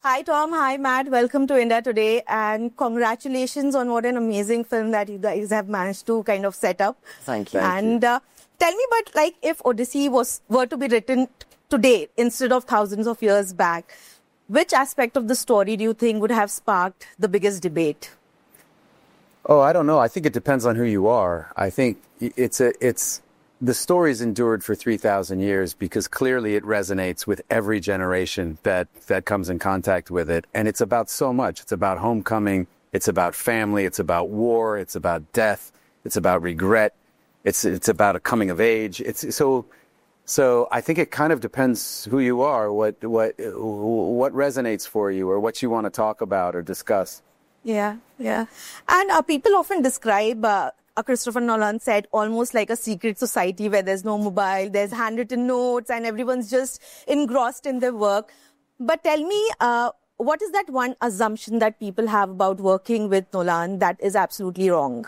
Hi, Tom. Hi, Matt. Welcome to India Today. And congratulations on what an amazing film that you guys have managed to kind of set up. Thank you. And tell me, but like if Odyssey were to be written today instead of thousands of years back, which aspect of the story do you think would have sparked the biggest debate? Oh, I don't know. I think it depends on who you are. I think the story's endured for 3,000 years because clearly it resonates with every generation that comes in contact with it. And it's about so much. It's about homecoming. It's about family. It's about war. It's about death. It's about regret. It's about a coming of age. So I think it kind of depends who you are, what resonates for you, or what you want to talk about or discuss. Yeah. And people often describe Christopher Nolan said almost like a secret society where there's no mobile, there's handwritten notes, and everyone's just engrossed in their work. But tell me, what is that one assumption that people have about working with Nolan that is absolutely wrong?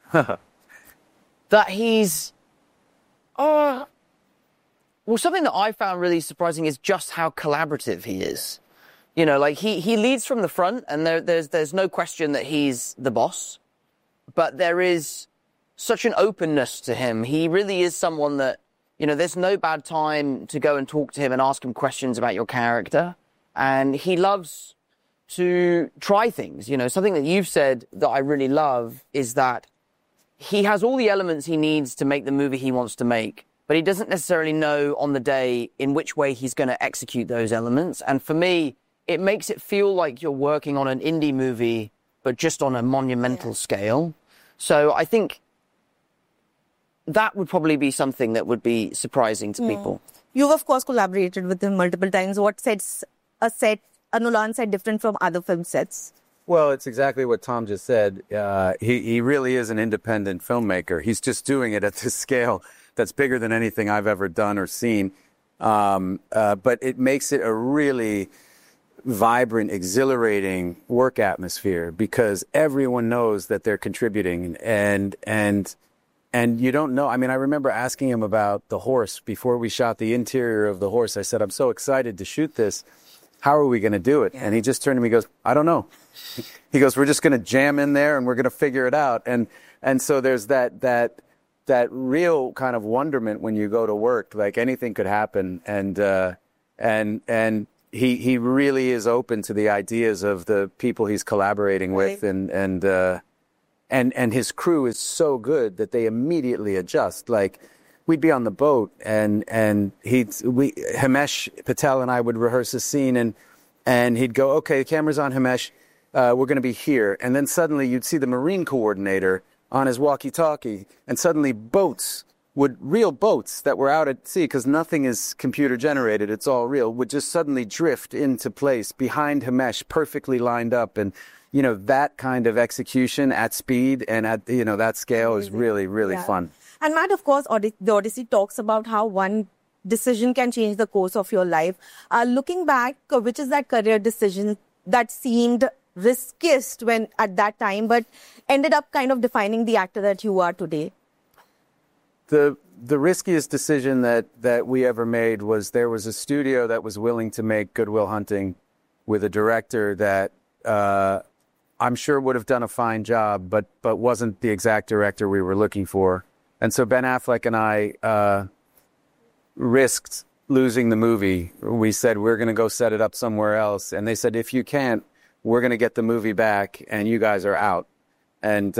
That he's... well, something that I found really surprising is just how collaborative he is. You know, like he leads from the front, and there's no question that he's the boss. But there is such an openness to him. He really is someone that, you know, there's no bad time to go and talk to him and ask him questions about your character. And he loves to try things. You know, something that you've said that I really love is that he has all the elements he needs to make the movie he wants to make, but he doesn't necessarily know on the day in which way he's going to execute those elements. And for me, it makes it feel like you're working on an indie movie, but just on a monumental scale. So I think that would probably be something that would be surprising to people. You've, of course, collaborated with him multiple times. What sets a Nolan set different from other film sets? Well, it's exactly what Tom just said. He really is an independent filmmaker. He's just doing it at this scale that's bigger than anything I've ever done or seen. But it makes it a really vibrant, exhilarating work atmosphere because everyone knows that they're contributing and you don't know. I mean, I remember asking him about the horse before we shot the interior of the horse. I said, I'm so excited to shoot this. How are we going to do it? Yeah. And he just turned to me and goes, I don't know. He goes, we're just going to jam in there and we're going to figure it out. And so there's that real kind of wonderment when you go to work, like anything could happen. And he really is open to the ideas of the people he's collaborating with, and his crew is so good that they immediately adjust. Like we'd be on the boat, and Himesh Patel and I would rehearse a scene, and he'd go, okay, the camera's on Himesh, we're going to be here, and then suddenly you'd see the Marine coordinator on his walkie-talkie, and suddenly real boats that were out at sea, because nothing is computer generated, it's all real, would just suddenly drift into place behind Himesh, perfectly lined up. And, you know, that kind of execution at speed and at, you know, that scale is really, really fun. And Matt, of course, the Odyssey talks about how one decision can change the course of your life. Looking back, which is that career decision that seemed riskiest at that time, but ended up kind of defining the actor that you are today? The riskiest decision that we ever made was there was a studio that was willing to make Good Will Hunting with a director that I'm sure would have done a fine job, but wasn't the exact director we were looking for. And so Ben Affleck and I risked losing the movie. We said, we're going to go set it up somewhere else. And they said, if you can't, we're going to get the movie back and you guys are out. And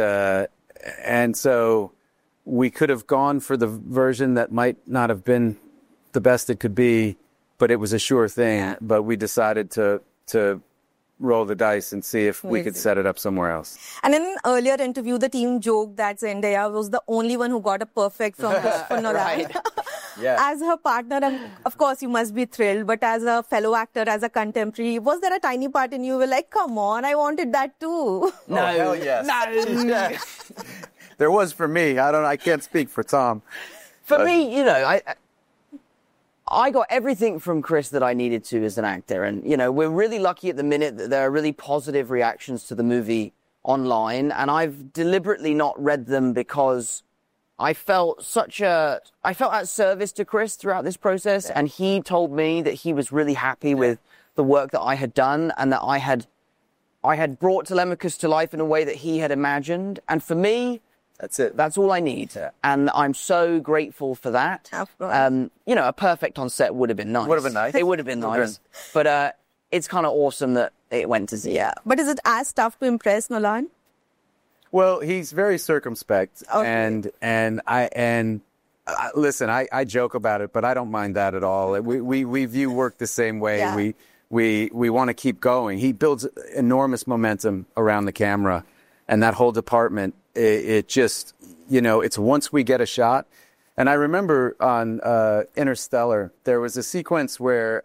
so we could have gone for the version that might not have been the best it could be, but it was a sure thing. Yeah. But we decided to roll the dice and see if we could set it up somewhere else. And in an earlier interview, the team joked that Zendaya was the only one who got a perfect from Christopher Nolan. Right. Yeah. As her partner, and of course, you must be thrilled, but as a fellow actor, as a contemporary, was there a tiny part in you were like, come on, I wanted that too? No. Oh, hell yes. No. Yeah. There was for me. I can't speak for Tom. For me, you know, I got everything from Chris that I needed to as an actor. And, you know, we're really lucky at the minute that there are really positive reactions to the movie online. And I've deliberately not read them because I felt at service to Chris throughout this process, and he told me that he was really happy with the work that I had done and that I had brought Telemachus to life in a way that he had imagined. And for me, that's it. That's all I need. Yeah. And I'm so grateful for that. Of course. You know, a perfect on set would have been nice. Would have been nice. It would have been nice. But it's kind of awesome that it went to Z. Yeah. But is it as tough to impress Nolan? Well, he's very circumspect, Okay. and listen, I joke about it, but I don't mind that at all. We view work the same way. Yeah. We want to keep going. He builds enormous momentum around the camera, and that whole department. It just, you know, it's once we get a shot. And I remember on Interstellar, there was a sequence where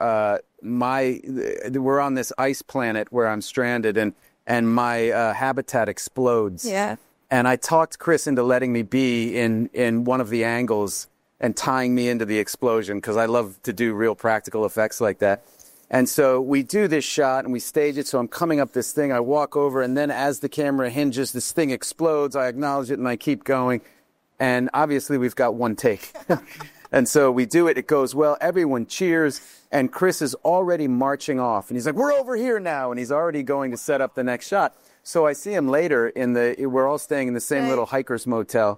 we're on this ice planet where I'm stranded, and my habitat explodes. Yeah. And I talked Chris into letting me be in one of the angles and tying me into the explosion because I love to do real practical effects like that. And so we do this shot and we stage it. So I'm coming up this thing. I walk over, and then as the camera hinges, this thing explodes. I acknowledge it and I keep going. And obviously we've got one take. And so we do it. It goes well. Everyone cheers. And Chris is already marching off. And he's like, we're over here now. And he's already going to set up the next shot. So I see him later we're all staying in the same little hiker's motel.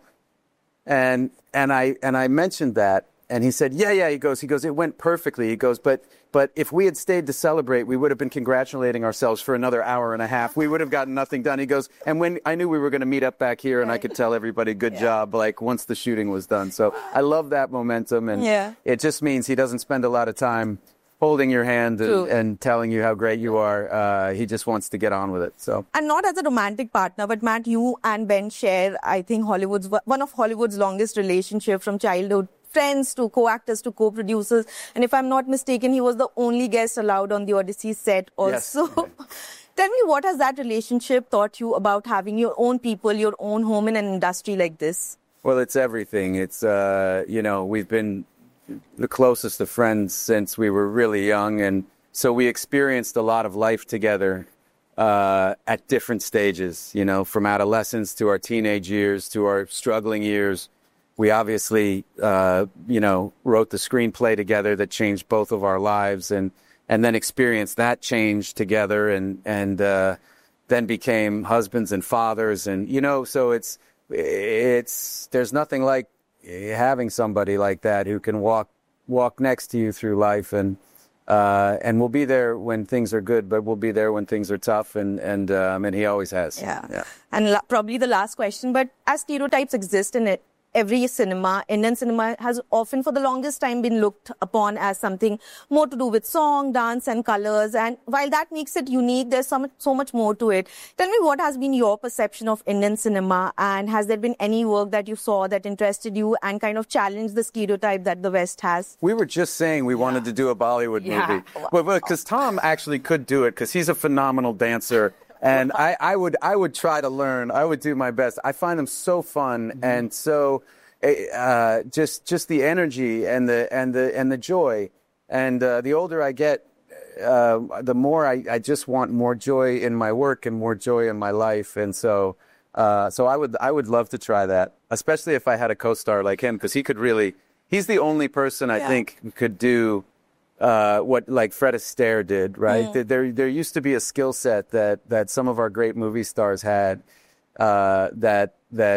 And I mentioned that. And he said, yeah, he goes, it went perfectly. He goes, but if we had stayed to celebrate, we would have been congratulating ourselves for another hour and a half. We would have gotten nothing done. He goes, and when I knew we were going to meet up back here, and I could tell everybody, good job, like once the shooting was done. So I love that momentum. And it just means he doesn't spend a lot of time holding your hand and telling you how great you are. He just wants to get on with it. So, and not as a romantic partner, but Matt, you and Ben share, I think, one of Hollywood's longest relationship, from childhood friends to co-actors to co-producers. And if I'm not mistaken, he was the only guest allowed on the Odyssey set also. Yes. Tell me, what has that relationship taught you about having your own people, your own home in an industry like this? Well, it's everything. It's, we've been the closest of friends since we were really young. And so we experienced a lot of life together at different stages, from adolescence to our teenage years to our struggling years. We obviously, wrote the screenplay together that changed both of our lives, and then experienced that change together, and then became husbands and fathers, and so it's there's nothing like having somebody like that who can walk next to you through life, and we'll be there when things are good, but we'll be there when things are tough, and he always has. Yeah. And probably the last question, but as stereotypes exist in every cinema, Indian cinema has often for the longest time been looked upon as something more to do with song, dance and colors. And while that makes it unique, there's so much more to it. Tell me, what has been your perception of Indian cinema, and has there been any work that you saw that interested you and kind of challenged the stereotype that the West has? We were just saying we wanted to do a Bollywood movie. Well, because Tom actually could do it, because he's a phenomenal dancer. And I would try to learn. I would do my best. I find them so fun and so just the energy and the joy. And the older I get, the more I just want more joy in my work and more joy in my life. And so I would love to try that, especially if I had a co-star like him, because he's the only person I think who could do what like Fred Astaire did, right? There used to be a skill set that some of our great movie stars had, that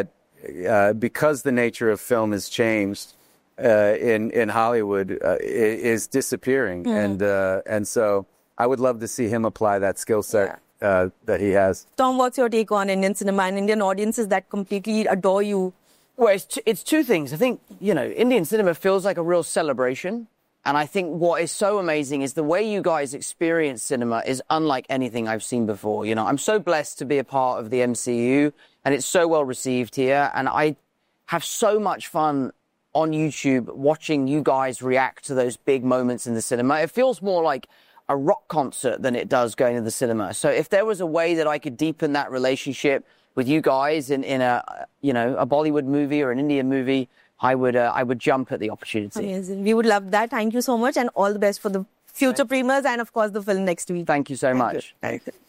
because the nature of film has changed in Hollywood, is disappearing, and so I would love to see him apply that skill set that he has. Tom, what's your take on Indian cinema and Indian audiences that completely adore you? Well, it's two things. I think Indian cinema feels like a real celebration. And I think what is so amazing is the way you guys experience cinema is unlike anything I've seen before. I'm so blessed to be a part of the MCU, and it's so well received here. And I have so much fun on YouTube watching you guys react to those big moments in the cinema. It feels more like a rock concert than it does going to the cinema. So if there was a way that I could deepen that relationship with you guys in a Bollywood movie or an Indian movie, I would jump at the opportunity. Amazing. We would love that. Thank you so much, and all the best for the future premieres and, of course, the film next week. Thank you so much. Thank you.